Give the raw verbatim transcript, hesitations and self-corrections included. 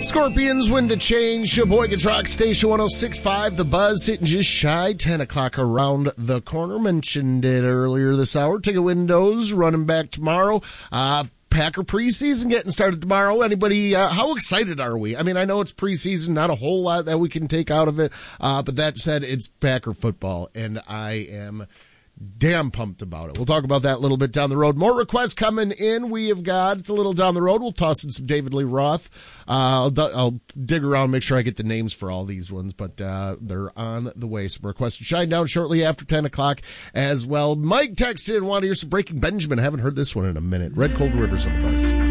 Scorpions, Wind to Change, Sheboygan Rock Station one oh six point five, The Buzz, hitting just shy, ten o'clock around the corner. Mentioned it earlier this hour. Ticket windows running back tomorrow. Uh, Packer preseason getting started tomorrow. Anybody, uh, how excited are we? I mean, I know it's preseason, not a whole lot that we can take out of it, uh, but that said, it's Packer football, and I am damn pumped about it. We'll talk about that a little bit down the road. More requests coming in. We have got, it's a little down the road, we'll toss in some David Lee Roth. Uh, I'll, I'll dig around, make sure I get the names for all these ones, but uh, they're on the way. Some requests to shine down shortly after ten o'clock as well. Mike texted and wanted to hear some Breaking Benjamin. I haven't heard this one in a minute. Red Cold Rivers on the Buzz.